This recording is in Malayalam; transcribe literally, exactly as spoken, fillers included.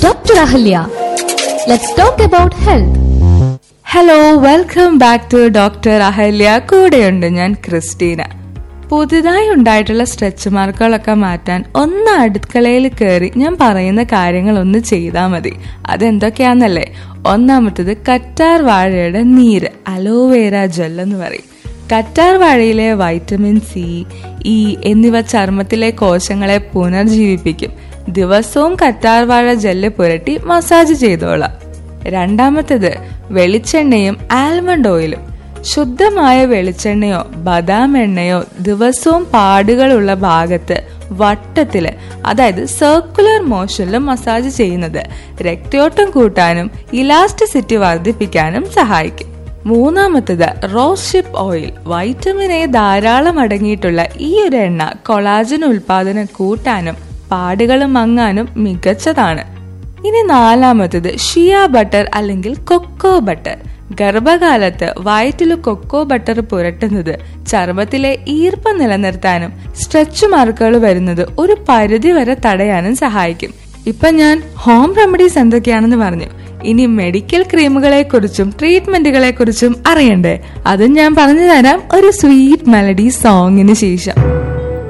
Doctor Ahalya. Let's talk about health. Hello, welcome back to doctor Ahalya. കൂടെയുണ്ട് ഞാൻ ക്രിസ്റ്റീന. പുതുതായി ഉണ്ടായിട്ടുള്ള സ്ട്രെച്ച് മാർക്കുകളൊക്കെ മാറ്റാൻ ഒന്ന് അടുക്കളയിൽ കയറി ഞാൻ പറയുന്ന കാര്യങ്ങൾ ഒന്ന് ചെയ്താൽ മതി. അതെന്തൊക്കെയാന്നല്ലേ? ഒന്നാമത്തത് കറ്റാർ വാഴയുടെ നീര്, അലോവേര ജെൽ എന്ന് പറയും. കറ്റാർ വാഴയിലെ വൈറ്റമിൻ സി, ഇ എന്നിവ ചർമ്മത്തിലെ കോശങ്ങളെ പുനർജീവിപ്പിക്കും. ദിവസവും കറ്റാർ വാഴ ജെല്ല് പുരട്ടി മസാജ് ചെയ്തോളാം. രണ്ടാമത്തേത് വെളിച്ചെണ്ണയും ആൽമണ്ട് ഓയിലും. ശുദ്ധമായ വെളിച്ചെണ്ണയോ ബദാം എണ്ണയോ ദിവസവും പാടുകളുള്ള ഭാഗത്ത് വട്ടത്തില്, അതായത് സർക്കുലർ മോഷനിൽ മസാജ് ചെയ്യുന്നത് രക്തയോട്ടം കൂട്ടാനും ഇലാസ്റ്റിസിറ്റി വർദ്ധിപ്പിക്കാനും സഹായിക്കും. മൂന്നാമത്തേത് rose ship oil. Vitamin A ധാരാളം അടങ്ങിയിട്ടുള്ള ഈ ഒരു എണ്ണ കൊളാജൻ ഉൽപാദനം കൂട്ടാനും പാടുകൾ മങ്ങാനും മികച്ചതാണ്. ഇനി നാലാമത്തേത് ഷിയ ബട്ടർ അല്ലെങ്കിൽ കൊക്കോ ബട്ടർ. ഗർഭകാലത്ത് വയറ്റിൽ കൊക്കോ ബട്ടർ പുരട്ടുന്നത് ചർമ്മത്തിലെ ഈർപ്പം നിലനിർത്താനും സ്ട്രെച്ച് മാർക്കുകൾ വരുന്നത് ഒരു പരിധി വരെ തടയാനും സഹായിക്കും. ഇപ്പൊ ഞാൻ ഹോം റെമഡീസ് എന്തൊക്കെയാണെന്ന് പറഞ്ഞു. ഇനി മെഡിക്കൽ ക്രീമുകളെ കുറിച്ചും ട്രീറ്റ്മെന്റുകളെ കുറിച്ചും അറിയണ്ടേ? അതും ഞാൻ പറഞ്ഞു തരാം ഒരു സ്വീറ്റ് മെലഡി സോങ്ങിന് ശേഷം.